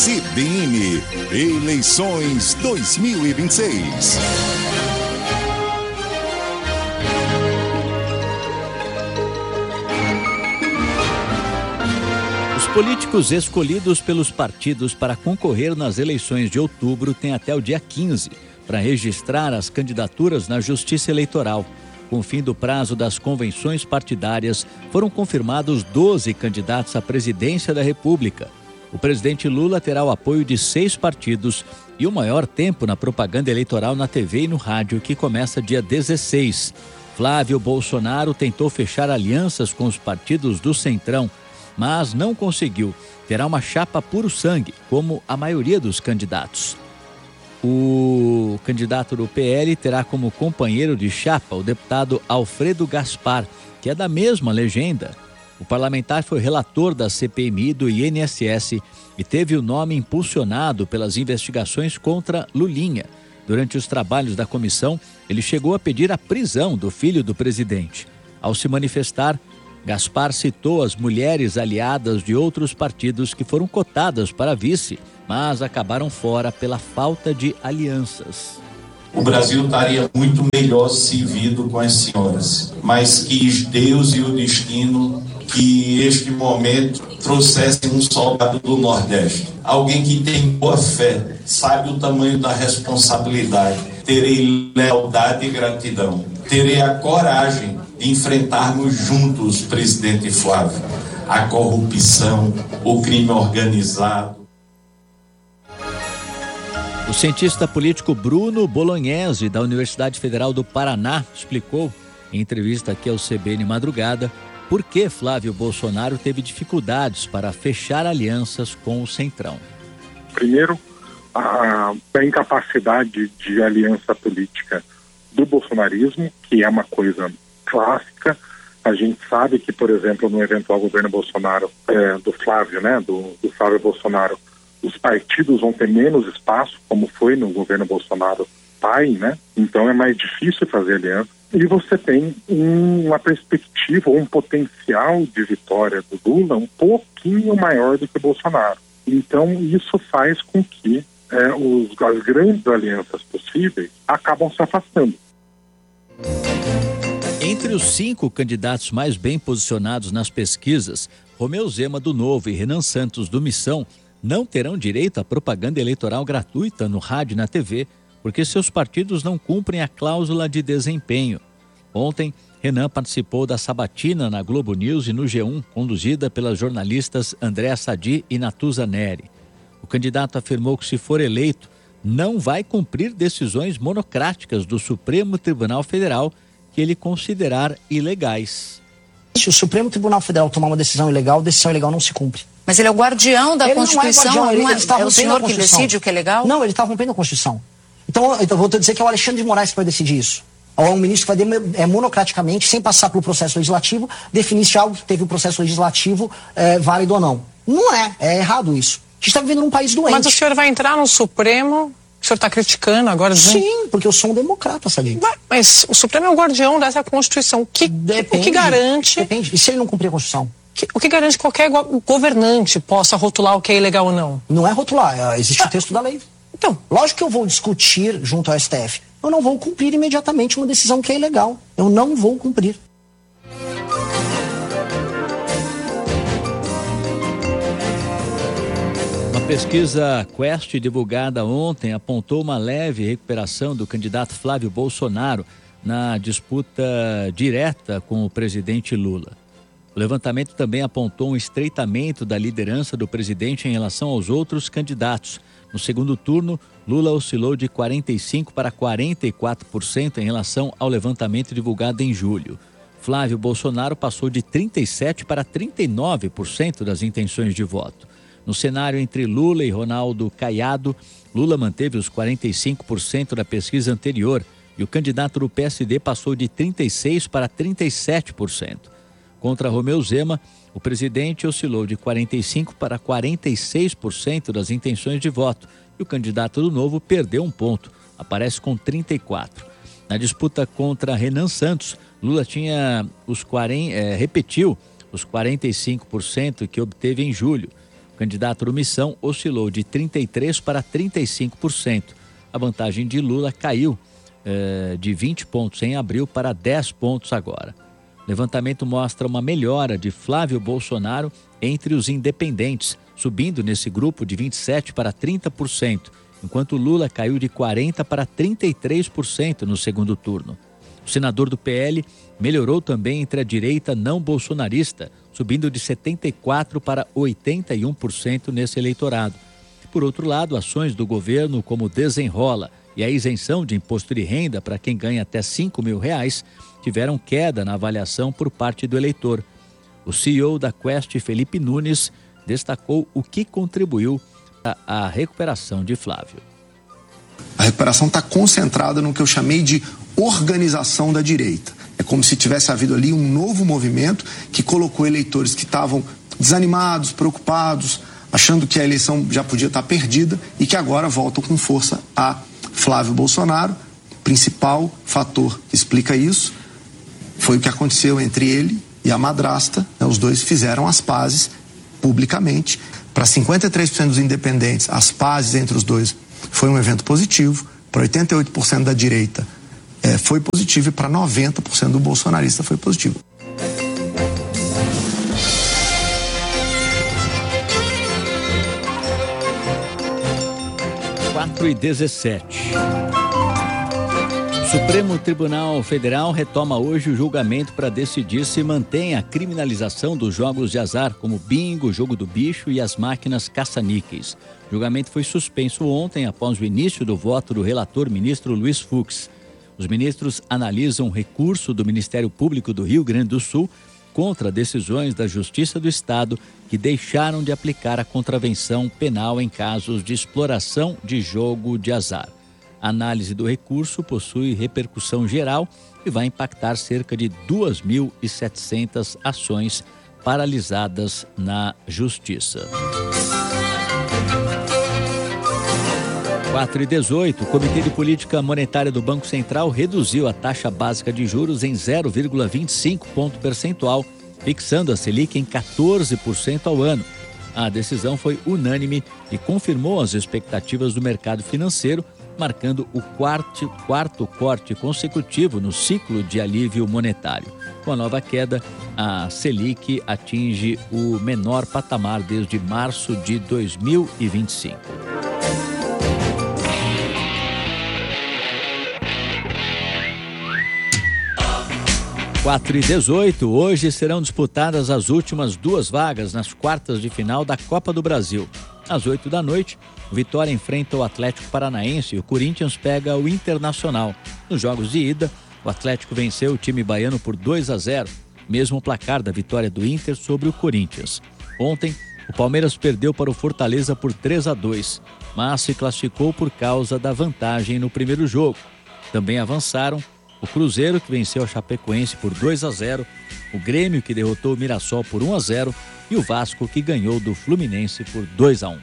CBN Eleições 2026. Os políticos escolhidos pelos partidos para concorrer nas eleições de outubro têm até o dia 15 para registrar as candidaturas na Justiça Eleitoral. Com o fim do prazo das convenções partidárias, foram confirmados 12 candidatos à presidência da República. O presidente Lula terá o apoio de 6 partidos e o maior tempo na propaganda eleitoral na TV e no rádio, que começa dia 16. Flávio Bolsonaro tentou fechar alianças com os partidos do Centrão, mas não conseguiu. Terá uma chapa puro sangue, como a maioria dos candidatos. O candidato do PL terá como companheiro de chapa o deputado Alfredo Gaspar, que é da mesma legenda. O parlamentar foi relator da CPMI e do INSS e teve o nome impulsionado pelas investigações contra Lulinha. Durante os trabalhos da comissão, ele chegou a pedir a prisão do filho do presidente. Ao se manifestar, Gaspar citou as mulheres aliadas de outros partidos que foram cotadas para vice, mas acabaram fora pela falta de alianças. O Brasil estaria muito melhor servido com as senhoras, mas quis Deus e o destino que este momento trouxesse um soldado do Nordeste, alguém que tem boa fé, sabe o tamanho da responsabilidade. Terei lealdade e gratidão, terei a coragem de enfrentarmos juntos, presidente Flávio, a corrupção, o crime organizado. O cientista político Bruno Bolognese, da Universidade Federal do Paraná, explicou em entrevista aqui ao CBN Madrugada por que Flávio Bolsonaro teve dificuldades para fechar alianças com o Centrão. Primeiro, a incapacidade de aliança política do bolsonarismo, que é uma coisa clássica. A gente sabe que, por exemplo, no eventual governo Bolsonaro, do Flávio, né, do Flávio Bolsonaro, os partidos vão ter menos espaço, como foi no governo Bolsonaro pai, né? Então é mais difícil fazer aliança. E você tem uma perspectiva, um potencial de vitória do Lula um pouquinho maior do que o Bolsonaro. Então isso faz com que as grandes alianças possíveis acabam se afastando. Entre os 5 candidatos mais bem posicionados nas pesquisas, Romeu Zema do Novo e Renan Santos do Missão não terão direito à propaganda eleitoral gratuita no rádio e na TV, porque seus partidos não cumprem a cláusula de desempenho. Ontem, Renan participou da sabatina na Globo News e no G1, conduzida pelas jornalistas Andréa Sadi e Natuza Neri. O candidato afirmou que, se for eleito, não vai cumprir decisões monocráticas do Supremo Tribunal Federal que ele considerar ilegais. Se o Supremo Tribunal Federal tomar uma decisão ilegal não se cumpre. Mas ele é o guardião da Constituição, não é o senhor que decide o que é legal? Não, ele está rompendo a Constituição. Então eu vou te dizer que é o Alexandre de Moraes que vai decidir isso. Ou é um ministro que vai monocraticamente, sem passar pelo processo legislativo, definir se algo que teve um processo legislativo válido ou não. Não é errado isso. A gente está vivendo num país doente. Mas o senhor vai entrar no Supremo, o senhor está criticando agora? Sim, porque eu sou um democrata, Sadi. Mas o Supremo é o guardião dessa Constituição. O que garante... Depende. E se ele não cumprir a Constituição? O que garante que qualquer governante possa rotular o que é ilegal ou não? Não é rotular, existe o texto da lei. Então, lógico que eu vou discutir junto ao STF. Eu não vou cumprir imediatamente uma decisão que é ilegal. Eu não vou cumprir. Uma pesquisa Quest divulgada ontem apontou uma leve recuperação do candidato Flávio Bolsonaro na disputa direta com o presidente Lula. O levantamento também apontou um estreitamento da liderança do presidente em relação aos outros candidatos. No segundo turno, Lula oscilou de 45% para 44% em relação ao levantamento divulgado em julho. Flávio Bolsonaro passou de 37% para 39% das intenções de voto. No cenário entre Lula e Ronaldo Caiado, Lula manteve os 45% da pesquisa anterior e o candidato do PSD passou de 36% para 37%. Contra Romeu Zema, o presidente oscilou de 45% para 46% das intenções de voto e o candidato do Novo perdeu um ponto, aparece com 34%. Na disputa contra Renan Santos, Lula repetiu os 45% que obteve em julho. O candidato Missão oscilou de 33% para 35%. A vantagem de Lula caiu de 20 pontos em abril para 10 pontos agora. O levantamento mostra uma melhora de Flávio Bolsonaro entre os independentes, subindo nesse grupo de 27% para 30%, enquanto Lula caiu de 40% para 33% no segundo turno. O senador do PL melhorou também entre a direita não bolsonarista, subindo de 74% para 81% nesse eleitorado. Por outro lado, ações do governo como Desenrola e a isenção de imposto de renda para quem ganha até R$5 mil tiveram queda na avaliação por parte do eleitor. O CEO da Quest, Felipe Nunes, destacou o que contribuiu para a recuperação de Flávio. A recuperação está concentrada no que eu chamei de organização da direita. É como se tivesse havido ali um novo movimento que colocou eleitores que estavam desanimados, preocupados, achando que a eleição já podia estar perdida e que agora voltam com força a Flávio Bolsonaro. O principal fator que explica isso foi o que aconteceu entre ele e a madrasta, né? Os dois fizeram as pazes publicamente. Para 53% dos independentes, as pazes entre os dois foi um evento positivo. Para 88% da direita foi positivo e para 90% do bolsonarista foi positivo. 4h17. O Supremo Tribunal Federal retoma hoje o julgamento para decidir se mantém a criminalização dos jogos de azar, como bingo, jogo do bicho e as máquinas caça-níqueis. O julgamento foi suspenso ontem após o início do voto do relator ministro Luiz Fux. Os ministros analisam o recurso do Ministério Público do Rio Grande do Sul contra decisões da Justiça do Estado que deixaram de aplicar a contravenção penal em casos de exploração de jogo de azar. A análise do recurso possui repercussão geral e vai impactar cerca de 2.700 ações paralisadas na Justiça. 4h18, o Comitê de Política Monetária do Banco Central reduziu a taxa básica de juros em 0,25 ponto percentual, fixando a Selic em 14% ao ano. A decisão foi unânime e confirmou as expectativas do mercado financeiro, marcando o quarto corte consecutivo no ciclo de alívio monetário. Com a nova queda, a Selic atinge o menor patamar desde março de 2025. 4h18, hoje serão disputadas as últimas 2 vagas nas quartas de final da Copa do Brasil. Às 8 da noite, o Vitória enfrenta o Atlético Paranaense e o Corinthians pega o Internacional. Nos jogos de ida, o Atlético venceu o time baiano por 2-0, mesmo placar da vitória do Inter sobre o Corinthians. Ontem, o Palmeiras perdeu para o Fortaleza por 3-2, mas se classificou por causa da vantagem no primeiro jogo. Também avançaram o Cruzeiro, que venceu a Chapecoense por 2-0, o Grêmio, que derrotou o Mirassol por 1-0 e o Vasco, que ganhou do Fluminense por 2-1.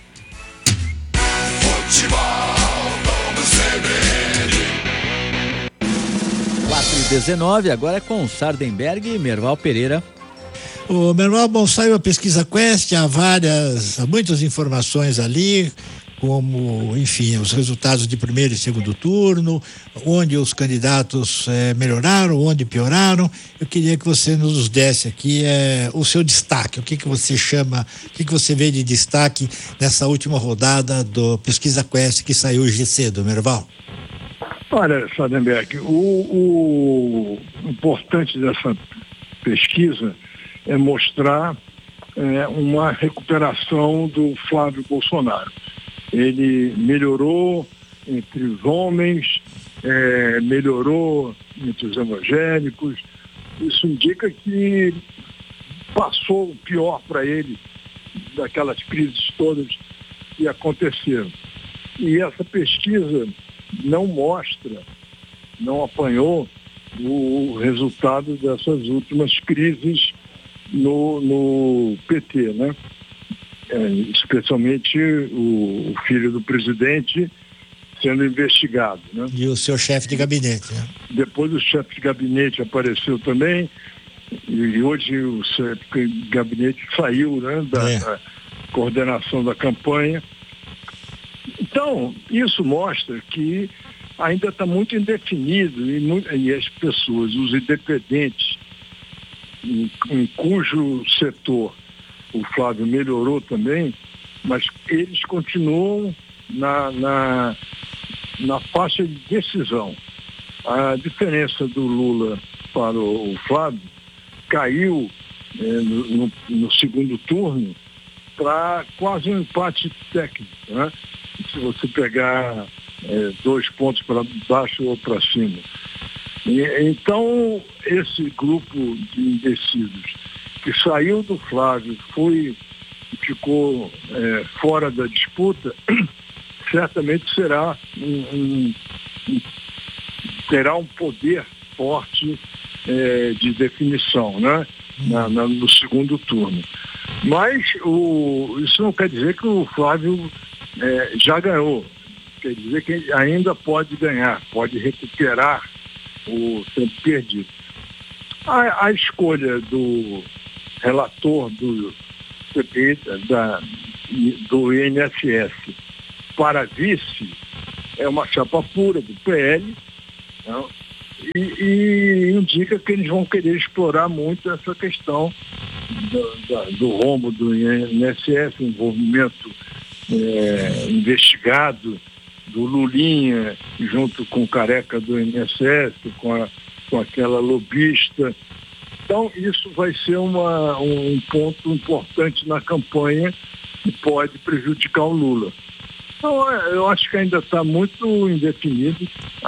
Futebol no CBN. 4h19, agora é com Sardenberg e Merval Pereira. O Merval, bom, saiu a pesquisa Quest, há muitas informações ali, como, enfim, os resultados de primeiro e segundo turno, onde os candidatos melhoraram, onde pioraram. Eu queria que você nos desse aqui o seu destaque, o que você chama, o que você vê de destaque nessa última rodada do Pesquisa Quest que saiu hoje cedo, Merval. Olha, Sardenberg, o importante dessa pesquisa é mostrar uma recuperação do Flávio Bolsonaro. Ele melhorou entre os homens, melhorou entre os evangélicos. Isso indica que passou o pior para ele daquelas crises todas que aconteceram. E essa pesquisa não mostra, não apanhou o resultado dessas últimas crises no PT, né? Especialmente o filho do presidente sendo investigado, né? E o seu chefe de gabinete, né? Depois o chefe de gabinete apareceu também, e hoje o chefe de gabinete saiu, né, coordenação da campanha. Então, isso mostra que ainda está muito indefinido e as pessoas, os independentes, em cujo setor o Flávio melhorou também, mas eles continuam na faixa de decisão. A diferença do Lula para o Flávio caiu no segundo turno para quase um empate técnico, né? Se você pegar 2 pontos para baixo ou para cima. Então, esse grupo de indecisos que saiu do Flávio ficou fora da disputa, certamente terá um poder forte de definição, né? No segundo turno. Mas isso não quer dizer que o Flávio já ganhou. Quer dizer que ainda pode ganhar, pode recuperar o tempo perdido. A escolha do relator do CPI, do INSS para vice é uma chapa pura do PL, né? E indica que eles vão querer explorar muito essa questão do rombo do INSS, envolvimento investigado do Lulinha junto com o careca do INSS, com aquela lobista. Então, isso vai ser um ponto importante na campanha que pode prejudicar o Lula. Então, eu acho que ainda está muito indefinido.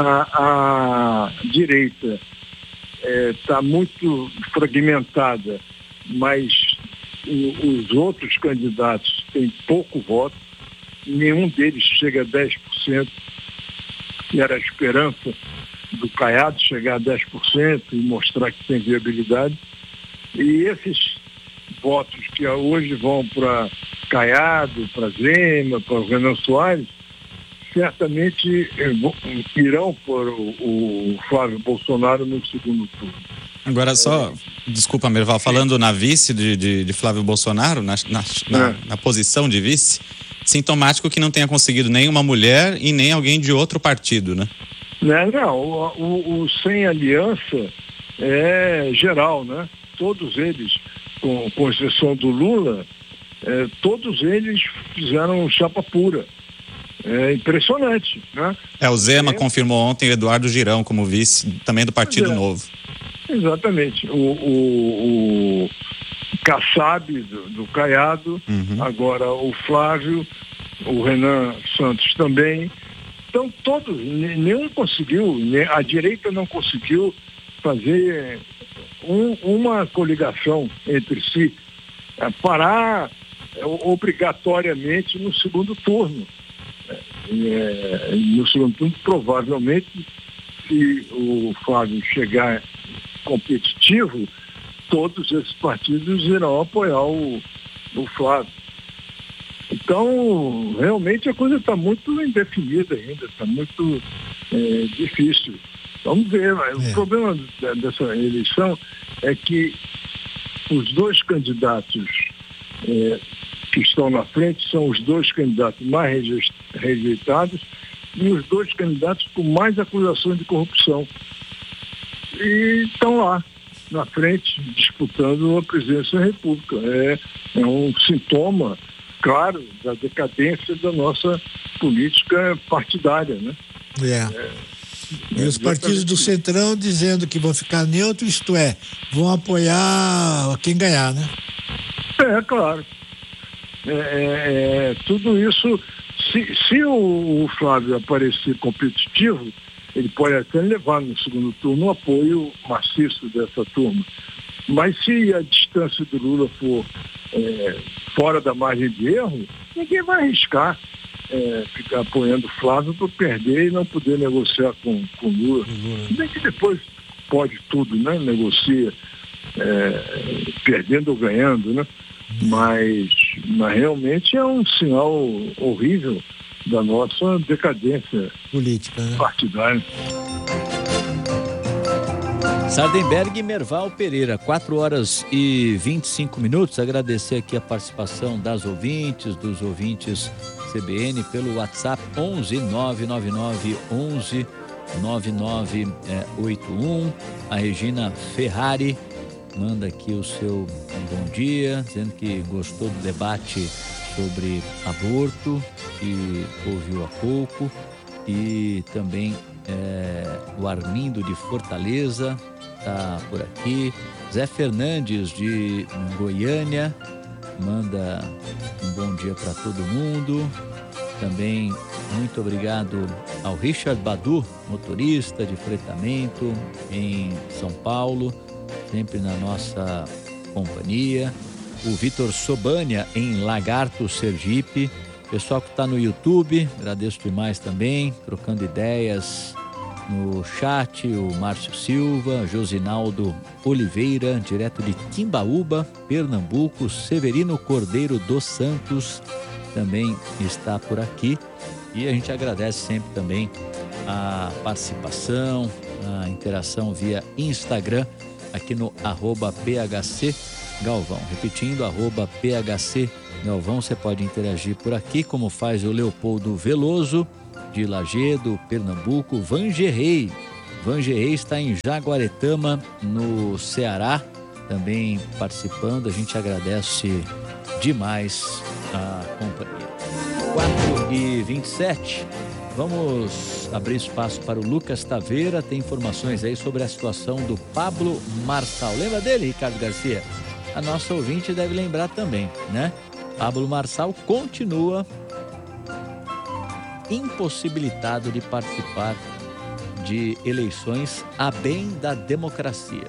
A direita está muito fragmentada, mas os outros candidatos têm pouco voto, nenhum deles chega a 10%, que era a esperança do Caiado chegar a 10% e mostrar que tem viabilidade. E esses votos que hoje vão para Caiado, para Zema, para o Renan Soares, certamente irão por o Flávio Bolsonaro no segundo turno. Agora só, desculpa, Merval, falando na vice de Flávio Bolsonaro, na posição de vice, sintomático que não tenha conseguido nem uma mulher e nem alguém de outro partido, né? Não, o sem aliança é geral, né? Todos eles, com exceção do Lula, todos eles fizeram chapa pura. É impressionante, né? O Zema confirmou ontem o Eduardo Girão como vice, também do Partido Novo. Exatamente. O Kassab do Caiado, agora o Flávio, o Renan Santos também. Então todos, nenhum conseguiu, a direita não conseguiu fazer uma coligação entre si, parar obrigatoriamente no segundo turno. No segundo turno, provavelmente, se o Flávio chegar competitivo, todos esses partidos irão apoiar o Flávio. Então, realmente a coisa está muito indefinida ainda, está muito difícil. Vamos ver, mas o problema dessa eleição é que os dois candidatos que estão na frente são os dois candidatos mais rejeitados e os dois candidatos com mais acusações de corrupção. E estão lá, na frente, disputando a presidência da República. É um sintoma, claro, da decadência da nossa política partidária, né? E os partidos do Centrão dizendo que vão ficar neutros, isto é, vão apoiar quem ganhar, né? Claro. Tudo isso, se o Flávio aparecer competitivo, ele pode até levar no segundo turno o apoio maciço dessa turma. Mas se a distância do Lula for fora da margem de erro, ninguém vai arriscar ficar apoiando o Flávio para perder e não poder negociar com o Lula. Nem que depois pode tudo, né? Negocia perdendo ou ganhando, né? Mas realmente é um sinal horrível da nossa decadência política, né? Partidária. Sardenberg e Merval Pereira, 4 horas e 25 minutos. Agradecer aqui a participação das ouvintes, dos ouvintes CBN pelo WhatsApp 11 999 11 9981. A Regina Ferrari manda aqui o seu bom dia, dizendo que gostou do debate sobre aborto que ouviu há pouco. E também o Armindo de Fortaleza está por aqui. Zé Fernandes de Goiânia manda um bom dia para todo mundo. Também muito obrigado ao Richard Badu, motorista de fretamento em São Paulo, sempre na nossa companhia. O Vitor Sobania em Lagarto, Sergipe. Pessoal que está no YouTube, agradeço demais também, trocando ideias no chat, o Márcio Silva, Josinaldo Oliveira, direto de Timbaúba, Pernambuco, Severino Cordeiro dos Santos também está por aqui. E a gente agradece sempre também a participação, a interação via Instagram, aqui no @PHC Galvão. Repetindo, @PHC Galvão, você pode interagir por aqui, como faz o Leopoldo Veloso, de Lagedo, Pernambuco. Vangerrey está em Jaguaretama, no Ceará, também participando. A gente agradece demais a companhia. 4h27, vamos abrir espaço para o Lucas Taveira. Tem informações aí sobre a situação do Pablo Marçal. Lembra dele, Ricardo Garcia? A nossa ouvinte deve lembrar também, né? Pablo Marçal continua impossibilitado de participar de eleições a bem da democracia.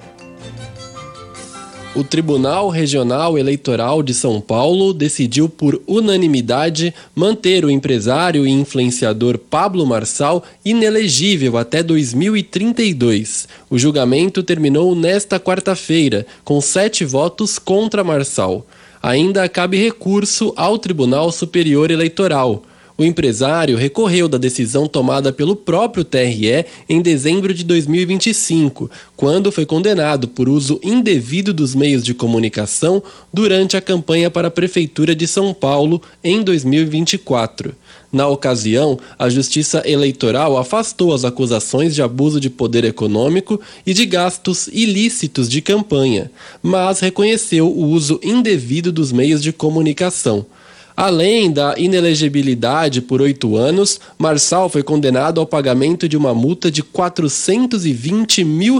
O Tribunal Regional Eleitoral de São Paulo decidiu por unanimidade manter o empresário e influenciador Pablo Marçal inelegível até 2032. O julgamento terminou nesta quarta-feira, com 7 votos contra Marçal. Ainda cabe recurso ao Tribunal Superior Eleitoral. O empresário recorreu da decisão tomada pelo próprio TRE em dezembro de 2025, quando foi condenado por uso indevido dos meios de comunicação durante a campanha para a Prefeitura de São Paulo em 2024. Na ocasião, a Justiça Eleitoral afastou as acusações de abuso de poder econômico e de gastos ilícitos de campanha, mas reconheceu o uso indevido dos meios de comunicação. Além da inelegibilidade por 8 anos, Marçal foi condenado ao pagamento de uma multa de R$420 mil.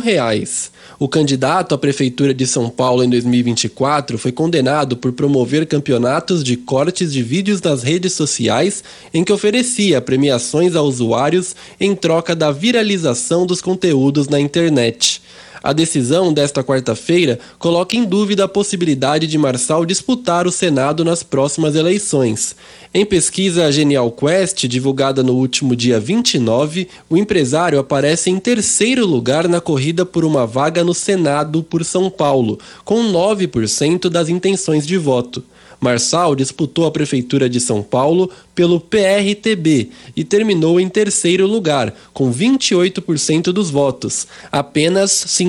O candidato à Prefeitura de São Paulo em 2024 foi condenado por promover campeonatos de cortes de vídeos nas redes sociais em que oferecia premiações a usuários em troca da viralização dos conteúdos na internet. A decisão desta quarta-feira coloca em dúvida a possibilidade de Marçal disputar o Senado nas próximas eleições. Em pesquisa Genial Quest, divulgada no último dia 29, o empresário aparece em terceiro lugar na corrida por uma vaga no Senado por São Paulo, com 9% das intenções de voto. Marçal disputou a Prefeitura de São Paulo pelo PRTB e terminou em terceiro lugar, com 28% dos votos, apenas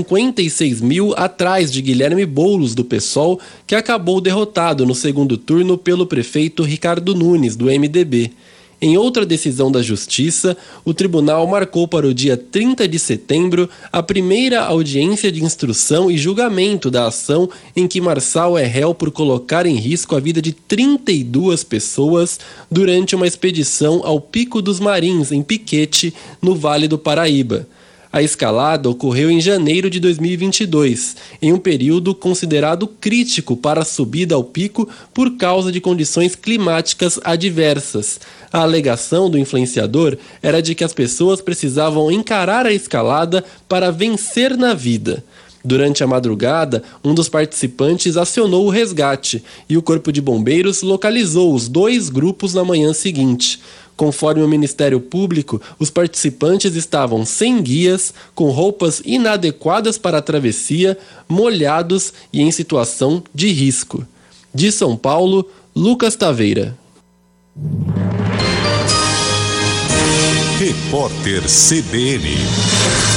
56 mil atrás de Guilherme Boulos, do PSOL, que acabou derrotado no segundo turno pelo prefeito Ricardo Nunes, do MDB. Em outra decisão da Justiça, o tribunal marcou para o dia 30 de setembro a primeira audiência de instrução e julgamento da ação em que Marçal é réu por colocar em risco a vida de 32 pessoas durante uma expedição ao Pico dos Marins, em Piquete, no Vale do Paraíba. A escalada ocorreu em janeiro de 2022, em um período considerado crítico para a subida ao pico por causa de condições climáticas adversas. A alegação do influenciador era de que as pessoas precisavam encarar a escalada para vencer na vida. Durante a madrugada, um dos participantes acionou o resgate e o Corpo de Bombeiros localizou os 2 grupos na manhã seguinte. Conforme o Ministério Público, os participantes estavam sem guias, com roupas inadequadas para a travessia, molhados e em situação de risco. De São Paulo, Lucas Taveira. Repórter CBN.